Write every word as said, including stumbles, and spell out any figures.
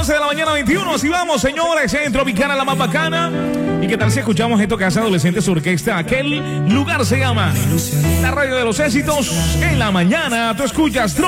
once de la mañana, veintiuno. Así vamos, señores, en Tropicana, la más bacana. ¿Y qué tal si escuchamos esto que hace Adolescentes Orquesta? Aquel lugar se llama la radio de los éxitos. En la mañana tú escuchas